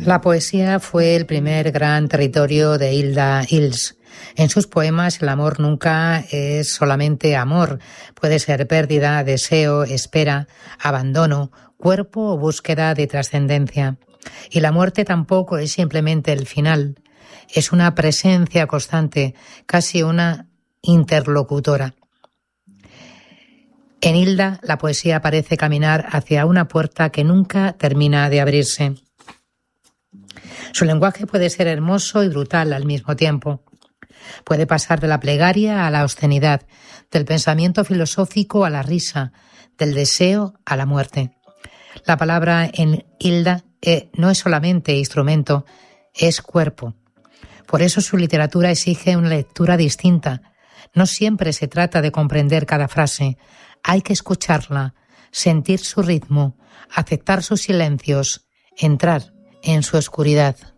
La poesía fue el primer gran territorio de Hilda Ilz. En sus poemas el amor nunca es solamente amor, puede ser pérdida, deseo, espera, abandono, cuerpo o búsqueda de trascendencia. Y la muerte tampoco es simplemente el final, es una presencia constante, casi una interlocutora. En Hilda, la poesía parece caminar hacia una puerta que nunca termina de abrirse. Su lenguaje puede ser hermoso y brutal al mismo tiempo. Puede pasar de la plegaria a la obscenidad, del pensamiento filosófico a la risa, del deseo a la muerte. La palabra en Hilda no es solamente instrumento, es cuerpo. Por eso su literatura exige una lectura distinta. No siempre se trata de comprender cada frase. Hay que escucharla, sentir su ritmo, aceptar sus silencios, entrar en su oscuridad.